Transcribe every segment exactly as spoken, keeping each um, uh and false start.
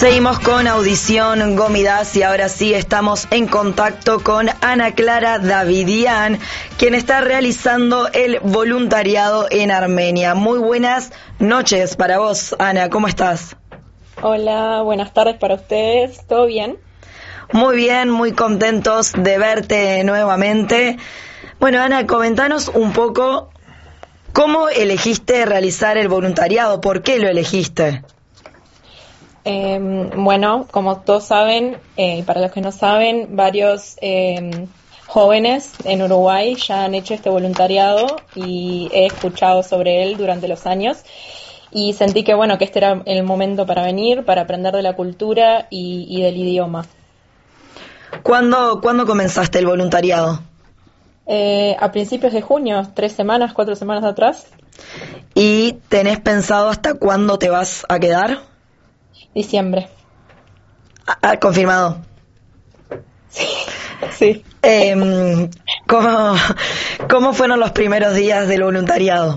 Seguimos con Audición Gomidas y ahora sí estamos en contacto con Ana Clara Davidian, quien está realizando el voluntariado en Armenia. Muy buenas noches para vos, Ana, ¿cómo estás? Hola, buenas tardes para ustedes, ¿todo bien? Muy bien, muy contentos de verte nuevamente. Bueno, Ana, comentanos un poco cómo elegiste realizar el voluntariado, ¿por qué lo elegiste? Eh, bueno, como todos saben, y eh, para los que no saben, varios eh, jóvenes en Uruguay ya han hecho este voluntariado y he escuchado sobre él durante los años y sentí que bueno que este era el momento para venir, para aprender de la cultura y, y del idioma. ¿Cuándo, ¿Cuándo comenzaste el voluntariado? Eh, a principios de junio, tres semanas, cuatro semanas atrás. ¿Y tenés pensado hasta cuándo te vas a quedar? Diciembre. Ah, confirmado. Sí, sí. Eh, ¿cómo, ¿Cómo fueron los primeros días del voluntariado?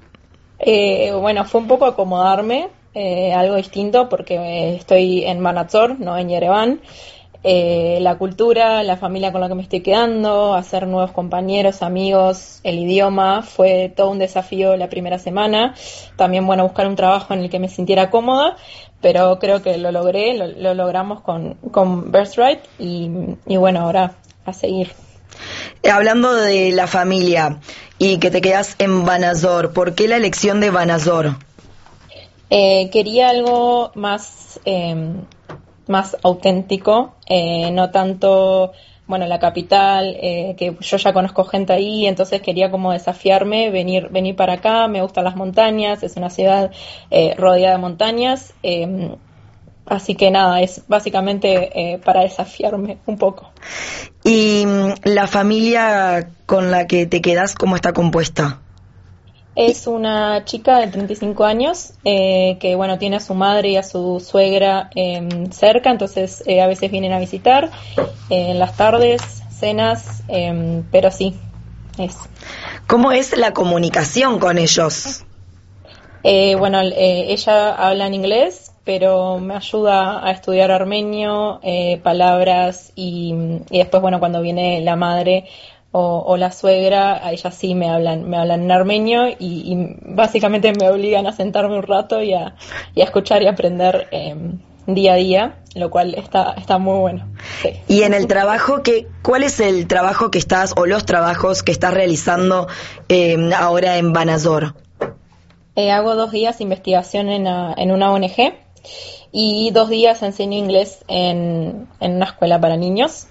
Eh, bueno, fue un poco acomodarme, eh, algo distinto porque estoy en Manatzor, no en Yerevan. Eh, la cultura, la familia con la que me estoy quedando, hacer nuevos compañeros, amigos, el idioma, fue todo un desafío la primera semana. También, bueno, buscar un trabajo en el que me sintiera cómoda, pero creo que lo logré, lo, lo logramos con, con Birthright y, y bueno, ahora a seguir. Hablando de la familia y que te quedas en Banazor, ¿por qué la elección de Banazor? Eh, quería algo más... Eh, más auténtico, eh, no tanto, bueno, la capital, eh, que yo ya conozco gente ahí, entonces quería como desafiarme, venir venir para acá, me gustan las montañas, es una ciudad eh, rodeada de montañas, eh, así que nada, es básicamente eh, para desafiarme un poco. ¿Y la familia con la que te quedas, cómo está compuesta? Es una chica de treinta y cinco años eh, que, bueno, tiene a su madre y a su suegra eh, cerca, entonces eh, a veces vienen a visitar eh, en las tardes, cenas, eh, pero sí, es. ¿Cómo es la comunicación con ellos? Eh, bueno, eh, ella habla en inglés, pero me ayuda a estudiar armenio, eh, palabras y, y después, bueno, cuando viene la madre o, o la suegra, a ellas sí me hablan, me hablan en armenio y, y básicamente me obligan a sentarme un rato y a, y a escuchar y aprender eh, día a día, lo cual está, está muy bueno. Sí. Y en el trabajo, ¿qué, ¿cuál es el trabajo que estás o los trabajos que estás realizando eh, ahora en Banazor? Eh, hago dos días de investigación en, a, en una O N G y dos días enseño inglés en, en una escuela para niños.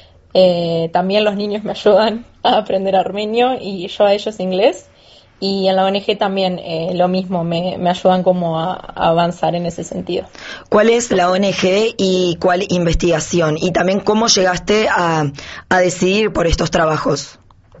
Eh, también los niños me ayudan a aprender armenio y yo a ellos inglés. Y en la O N G también eh, lo mismo, me, me ayudan como a, a avanzar en ese sentido. ¿Cuál es la O N G y cuál investigación? Y también, ¿cómo llegaste a, a decidir por estos trabajos?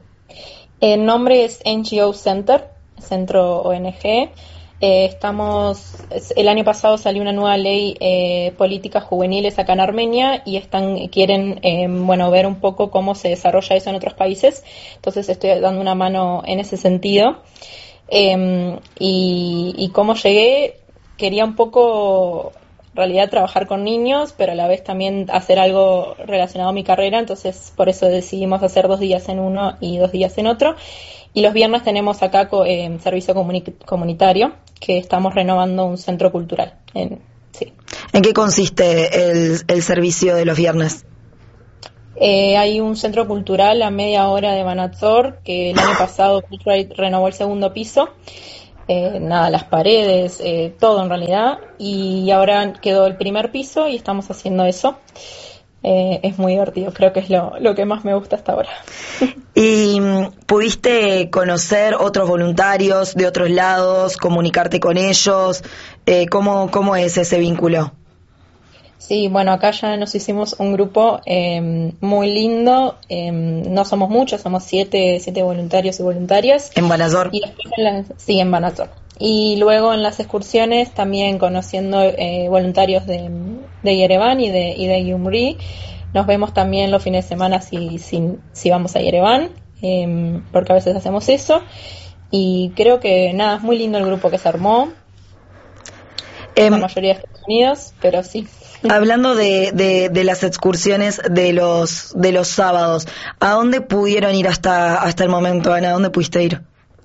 El nombre es N G O Center, Centro O N G. Eh, estamos, el año pasado salió una nueva ley eh, políticas juveniles acá en Armenia y están quieren eh, bueno ver un poco cómo se desarrolla eso en otros países. Entonces estoy dando una mano en ese sentido. Eh, y, y cómo llegué, quería un poco en realidad trabajar con niños, pero a la vez también hacer algo relacionado a mi carrera, entonces por eso decidimos hacer dos días en uno y dos días en otro. Y los viernes tenemos acá eh, servicio comuni- comunitario, que estamos renovando un centro cultural. En, sí. ¿En qué consiste el, el servicio de los viernes? Eh, hay un centro cultural a media hora de Manatzor, que el año pasado renovó el segundo piso. Eh, nada, las paredes, eh, todo en realidad. Y ahora quedó el primer piso y estamos haciendo eso. Eh, es muy divertido, creo que es lo, lo que más me gusta hasta ahora. ¿Y pudiste conocer otros voluntarios de otros lados, comunicarte con ellos? Eh, ¿cómo, ¿Cómo es ese vínculo? Sí, bueno, acá ya nos hicimos un grupo eh, muy lindo. Eh, no somos muchos, somos siete, siete voluntarios y voluntarias. ¿En Banazor? Y después en la, sí, en Banazor. Y luego en las excursiones también conociendo eh, voluntarios de, de Yerevan y de, y de Gyumri. Nos vemos también los fines de semana si, si, si vamos a Yerevan, eh, porque a veces hacemos eso. Y creo que nada, es muy lindo el grupo que se armó. eh, la mayoría de Estados Unidos, pero sí. Hablando de, de, de las excursiones de los de los sábados, ¿a dónde pudieron ir hasta hasta el momento, Ana? ¿A dónde pudiste ir?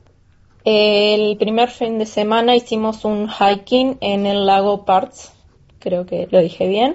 El primer fin de semana hicimos un hiking en el lago Parts, creo que lo dije bien,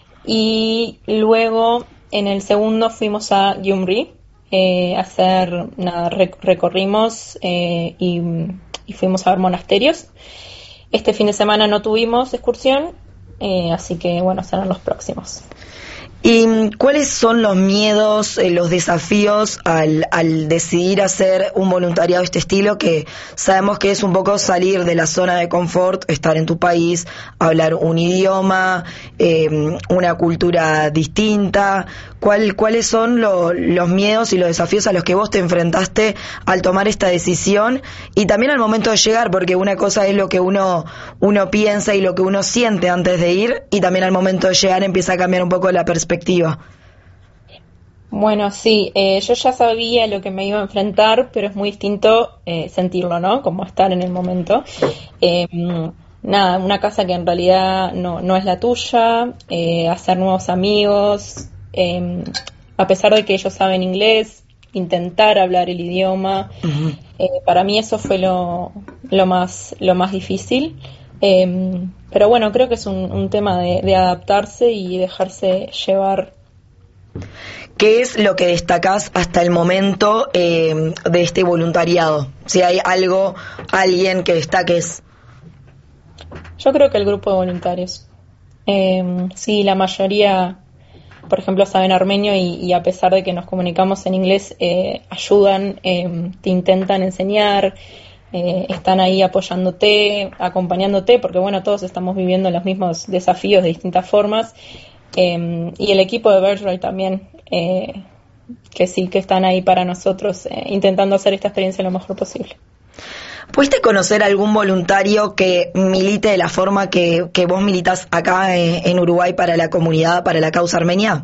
y luego en el segundo fuimos a Gyumri eh, a hacer, nada, rec- recorrimos eh, y, y fuimos a ver monasterios. Este fin de semana no tuvimos excursión, eh, así que bueno, serán los próximos. ¿Y cuáles son los miedos, eh, los desafíos al, al decidir hacer un voluntariado de este estilo, que sabemos que es un poco salir de la zona de confort, estar en tu país, hablar un idioma, eh, una cultura distinta? ¿Cuál, ¿Cuáles son lo, los miedos y los desafíos a los que vos te enfrentaste al tomar esta decisión y también al momento de llegar? Porque una cosa es lo que uno, uno piensa y lo que uno siente antes de ir, y también al momento de llegar empieza a cambiar un poco la perspectiva. Bueno, sí, eh, yo ya sabía lo que me iba a enfrentar, pero es muy distinto eh, sentirlo, ¿no? Como estar en el momento. Eh, nada, una casa que en realidad no, no es la tuya, eh, hacer nuevos amigos, eh, a pesar de que ellos saben inglés, intentar hablar el idioma. Uh-huh. Eh, para mí eso fue lo, lo más, lo más difícil. Eh, pero bueno, creo que es un, un tema de, de adaptarse y dejarse llevar. ¿Qué es lo que destacás hasta el momento eh, de este voluntariado? Si hay algo, alguien que destaques. Yo creo que el grupo de voluntarios. Eh, sí, la mayoría, por ejemplo, saben armenio y, y a pesar de que nos comunicamos en inglés, eh, ayudan, eh, te intentan enseñar, eh, están ahí apoyándote, acompañándote, porque bueno, todos estamos viviendo los mismos desafíos de distintas formas. Eh, y el equipo de Birthright también, eh, que sí, que están ahí para nosotros, eh, intentando hacer esta experiencia lo mejor posible. ¿Pudiste conocer algún voluntario que milite de la forma que, que vos militas acá en, en Uruguay para la comunidad, para la causa armenia?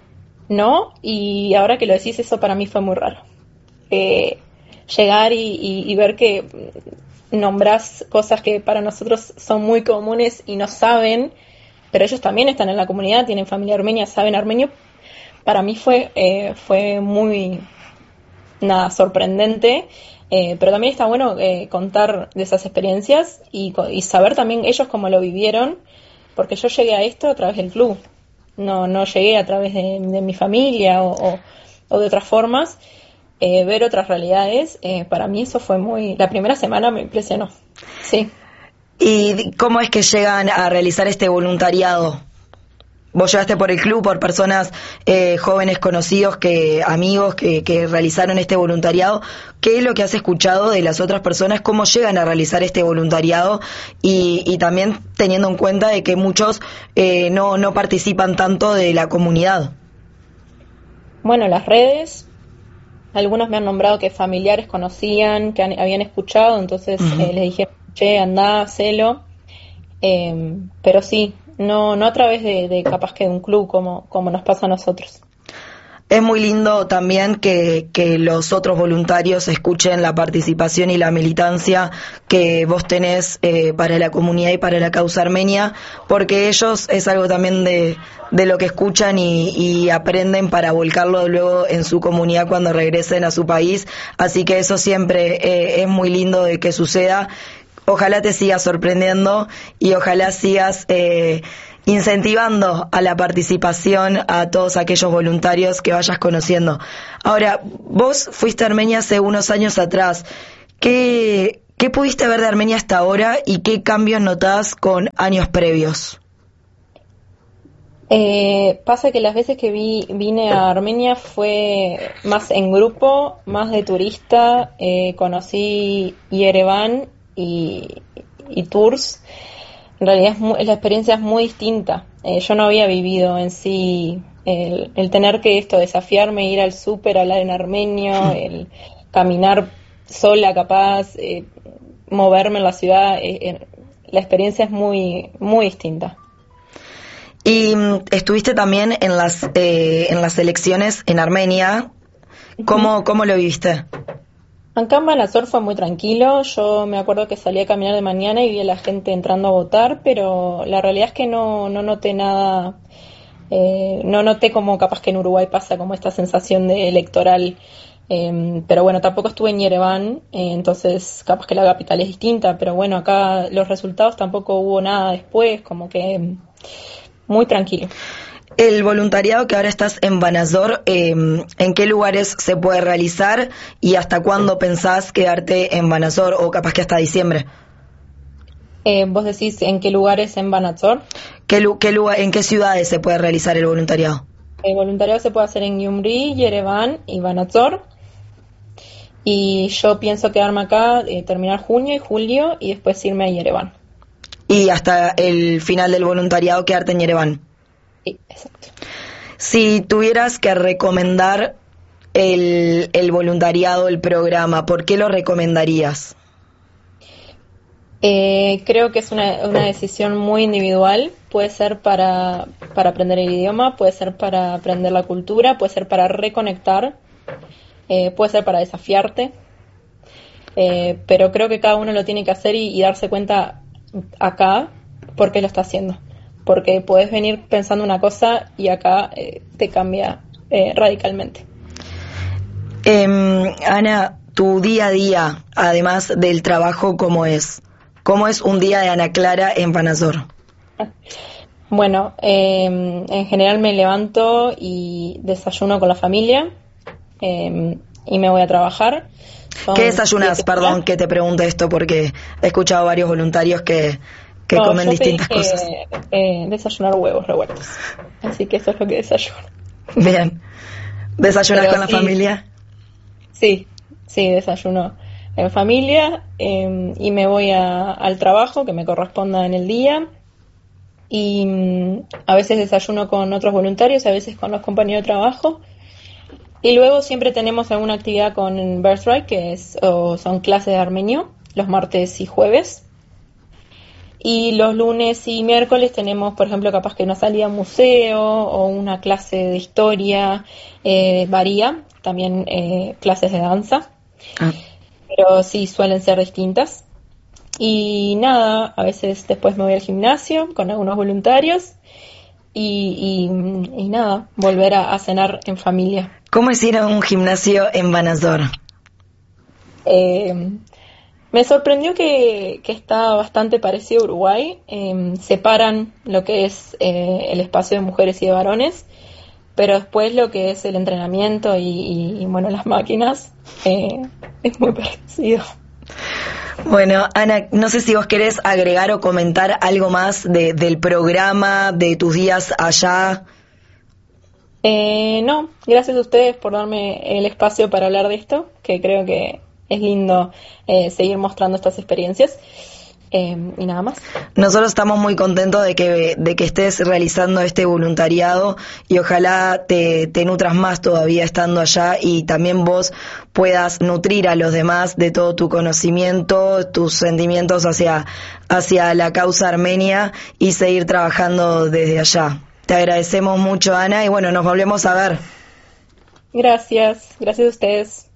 No, y ahora que lo decís, eso para mí fue muy raro. Eh, llegar y, y, y ver que nombrás cosas que para nosotros son muy comunes y no saben, pero ellos también están en la comunidad, tienen familia armenia, saben armenio. Para mí fue eh, fue muy nada sorprendente, eh, pero también está bueno eh, contar de esas experiencias y, y saber también ellos cómo lo vivieron, porque yo llegué a esto a través del club, no no llegué a través de, de mi familia o, o, o de otras formas. Eh, ver otras realidades, eh, para mí eso fue muy... La primera semana me impresionó, sí. ¿Y cómo es que llegan a realizar este voluntariado? Vos llegaste por el club, por personas eh, jóvenes conocidos, que amigos que, que realizaron este voluntariado. ¿Qué es lo que has escuchado de las otras personas? ¿Cómo llegan a realizar este voluntariado? Y, y también teniendo en cuenta de que muchos eh, no, no participan tanto de la comunidad. Bueno, las redes... Algunos me han nombrado que familiares conocían, que han, habían escuchado, entonces uh-huh. eh, les dije, che, andá, hacelo. Eh, pero sí, no no a través de, de capaz que de un club como, como nos pasa a nosotros. Es muy lindo también que, que los otros voluntarios escuchen la participación y la militancia que vos tenés eh, para la comunidad y para la causa armenia, porque ellos es algo también de, de lo que escuchan y, y aprenden para volcarlo luego en su comunidad cuando regresen a su país. Así que eso siempre eh, es muy lindo de que suceda. Ojalá te sigas sorprendiendo y ojalá sigas... Eh, incentivando a la participación a todos aquellos voluntarios que vayas conociendo. Ahora, vos fuiste a Armenia hace unos años atrás. ¿Qué, qué pudiste ver de Armenia hasta ahora y qué cambios notás con años previos? Eh, pasa que las veces que vi, vine a Armenia fue más en grupo, más de turista. Eh, conocí Yerevan y, y tours. En realidad es muy, la experiencia es muy distinta. Eh, yo no había vivido en sí el, el tener que esto, desafiarme, ir al súper, hablar en armenio, el caminar sola capaz, eh, moverme en la ciudad. Eh, eh, la experiencia es muy, muy distinta. Y estuviste también en las eh, en las elecciones en Armenia. ¿Cómo, cómo lo viviste? Acá en Banazor fue muy tranquilo. Yo me acuerdo que salí a caminar de mañana y vi a la gente entrando a votar, pero la realidad es que no, no noté nada, eh, no noté como capaz que en Uruguay pasa como esta sensación de electoral. Eh, pero bueno, tampoco estuve en Yerevan, eh, entonces capaz que la capital es distinta, pero bueno, acá los resultados tampoco hubo nada después, como que mm, muy tranquilo. El voluntariado que ahora estás en Banazor, eh, ¿en qué lugares se puede realizar y hasta cuándo pensás quedarte en Banazor o capaz que hasta diciembre? Eh, ¿Vos decís en qué lugares en Banazor? ¿Qué, lu- qué lugar, ¿En qué ciudades se puede realizar el voluntariado? El voluntariado se puede hacer en Gyumri, Yerevan y Banazor. Y yo pienso quedarme acá, eh, terminar junio y julio y después irme a Yerevan. Y hasta el final del voluntariado quedarte en Yerevan. Sí, exacto. Si tuvieras que recomendar el, el voluntariado, el programa, ¿por qué lo recomendarías? Eh, creo que es una, una decisión muy individual. Puede ser para, para aprender el idioma, puede ser para aprender la cultura, puede ser para reconectar, eh, puede ser para desafiarte. Eh, pero creo que cada uno lo tiene que hacer y, y darse cuenta acá por qué lo está haciendo. Porque puedes venir pensando una cosa y acá eh, te cambia eh, radicalmente. Eh, Ana, tu día a día, además del trabajo, ¿cómo es? ¿Cómo es un día de Ana Clara en Banazor? Bueno, eh, en general me levanto y desayuno con la familia eh, y me voy a trabajar. Son ¿Qué desayunas? siete Perdón horas. que te pregunte esto porque he escuchado varios voluntarios que, que No, comen yo te distintas dije cosas. eh, desayunar huevos revueltos. Así que eso es lo que desayuno. Bien. ¿Desayunas Pero con la sí, familia? sí, sí, desayuno en familia eh, y me voy a- al trabajo que me corresponda en el día. Y mm, a veces desayuno con otros voluntarios, a veces con los compañeros de trabajo. Y luego siempre tenemos alguna actividad con Birthright, que es, o son clases de armenio, los martes y jueves. Y los lunes y miércoles tenemos, por ejemplo, capaz que una salida a museo o una clase de historia, eh, varía, también eh, clases de danza, Ah. pero sí suelen ser distintas. Y nada, a veces después me voy al gimnasio con algunos voluntarios y, y, y nada, volver a, a cenar en familia. ¿Cómo es ir a un gimnasio en Banazor? Eh, Me sorprendió que, que está bastante parecido a Uruguay. Eh, separan lo que es eh, el espacio de mujeres y de varones, pero después lo que es el entrenamiento y, y, y, bueno, las máquinas eh, es muy parecido. Bueno, Ana, no sé si vos querés agregar o comentar algo más de, del programa, de tus días allá. Eh, no, gracias a ustedes por darme el espacio para hablar de esto, que creo que es lindo eh, seguir mostrando estas experiencias. Eh, y nada más. Nosotros estamos muy contentos de que, de que estés realizando este voluntariado y ojalá te, te nutras más todavía estando allá y también vos puedas nutrir a los demás de todo tu conocimiento, tus sentimientos hacia, hacia la causa armenia y seguir trabajando desde allá. Te agradecemos mucho, Ana, y bueno, nos volvemos a ver. Gracias, gracias a ustedes.